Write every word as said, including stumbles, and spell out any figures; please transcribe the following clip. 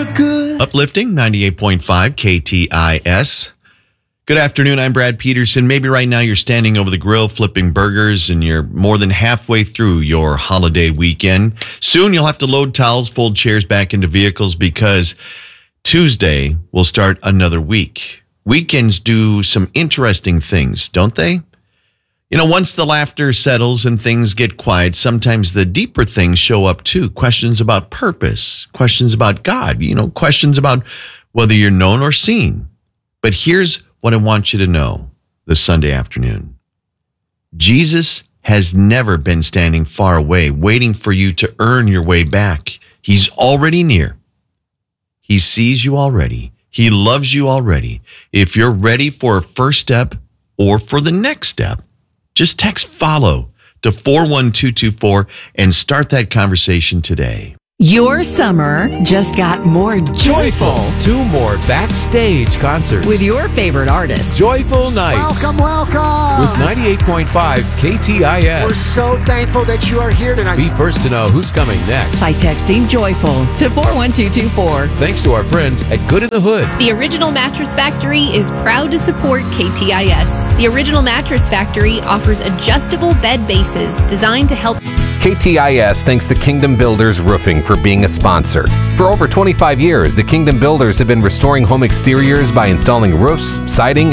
good. Uplifting, ninety-eight point five K T I S. Good afternoon, I'm Brad Peterson. Maybe right now you're standing over the grill flipping burgers and you're more than halfway through your holiday weekend. Soon you'll have to load towels, fold chairs back into vehicles because Tuesday will start another week. Weekends do some interesting things, don't they? You know, once the laughter settles and things get quiet, sometimes the deeper things show up too. Questions about purpose, questions about God, you know, questions about whether you're known or seen. But here's what I want you to know this Sunday afternoon. Jesus has never been standing far away, waiting for you to earn your way back. He's already near. He sees you already. He loves you already. If you're ready for a first step or for the next step, just text FOLLOW to four one two two four and start that conversation today. Your summer just got more joyful. Two more backstage concerts with your favorite artists. Joyful Nights. Welcome, welcome. With ninety-eight point five K T I S. We're so thankful that you are here tonight. Be first to know who's coming next by texting joyful to four one two two four. Thanks to our friends at Good in the Hood. The Original Mattress Factory is proud to support K T I S. The Original Mattress Factory offers adjustable bed bases designed to help. K T I S thanks the Kingdom Builders Roofing for being a sponsor. For over twenty-five years, the Kingdom Builders have been restoring home exteriors by installing roofs, siding,